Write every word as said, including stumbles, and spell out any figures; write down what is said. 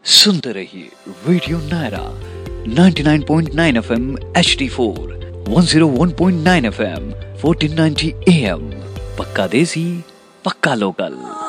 सुनते रहिए radio Naira ninety nine point nine FM H D four, one zero one point nine FM, fourteen ninety am. पक्का देसी, पक्का local.